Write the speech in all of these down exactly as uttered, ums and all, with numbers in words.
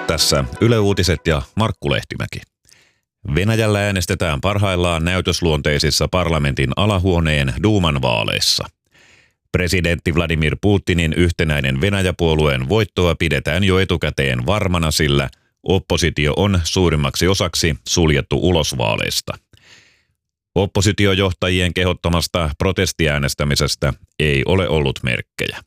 Tässä Yle Uutiset ja Markku Lehtimäki. Venäjällä äänestetään parhaillaan näytösluonteisissa parlamentin alahuoneen Duuman vaaleissa. Presidentti Vladimir Putinin yhtenäinen Venäjä-puolueen voittoa pidetään jo etukäteen varmana, sillä oppositio on suurimmaksi osaksi suljettu ulos vaaleista. Oppositiojohtajien kehottamasta protestiäänestämisestä ei ole ollut merkkejä.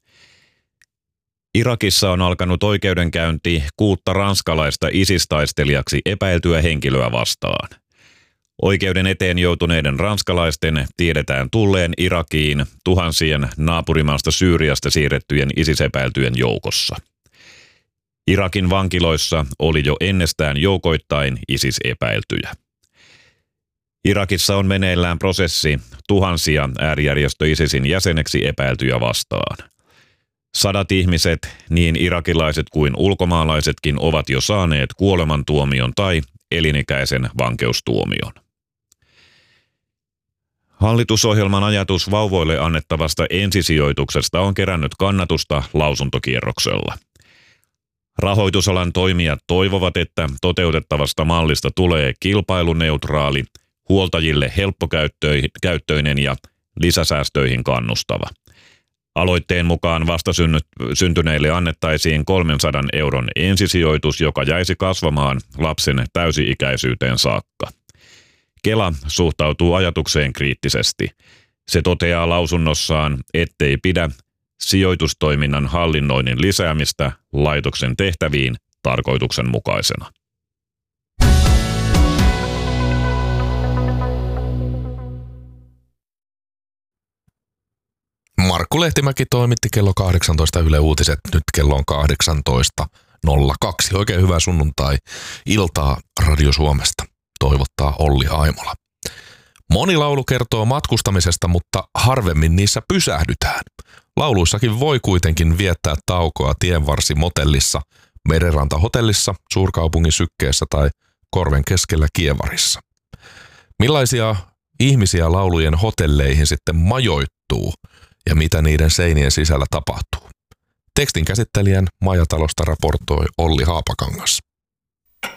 Irakissa on alkanut oikeudenkäynti kuutta ranskalaista ISIS-taistelijaksi epäiltyä henkilöä vastaan. Oikeuden eteen joutuneiden ranskalaisten tiedetään tulleen Irakiin tuhansien naapurimaasta Syyriasta siirrettyjen ISIS-epäiltyjen joukossa. Irakin vankiloissa oli jo ennestään joukoittain ISIS-epäiltyjä. Irakissa on meneillään prosessi tuhansia äärijärjestö ISISin jäseneksi epäiltyjä vastaan. Sadat ihmiset, niin irakilaiset kuin ulkomaalaisetkin, ovat jo saaneet kuolemantuomion tai elinikäisen vankeustuomion. Hallitusohjelman ajatus vauvoille annettavasta ensisijoituksesta on kerännyt kannatusta lausuntokierroksella. Rahoitusalan toimijat toivovat, että toteutettavasta mallista tulee kilpailuneutraali, huoltajille helppokäyttöinen ja lisäsäästöihin kannustava. Aloitteen mukaan vastasyntyneille annettaisiin kolmensadan euron ensisijoitus, joka jäisi kasvamaan lapsen täysi-ikäisyyteen saakka. Kela suhtautuu ajatukseen kriittisesti. Se toteaa lausunnossaan, ettei pidä sijoitustoiminnan hallinnoinnin lisäämistä laitoksen tehtäviin tarkoituksenmukaisena. Markku Lehtimäki toimitti kello kahdeksantoista Yle Uutiset, nyt kello on kahdeksantoista nolla kaksi. Oikein hyvää sunnuntai-iltaa Radio Suomesta, toivottaa Olli Haimola. Moni laulu kertoo matkustamisesta, mutta harvemmin niissä pysähdytään. Lauluissakin voi kuitenkin viettää taukoa tienvarsimotellissa, merenrantahotellissa, suurkaupungin sykkeessä tai korven keskellä Kievarissa. Millaisia ihmisiä laulujen hotelleihin sitten majoittuu ja mitä niiden seinien sisällä tapahtuu? Tekstin käsittelijän Majatalosta raportoi Olli Haapakangas.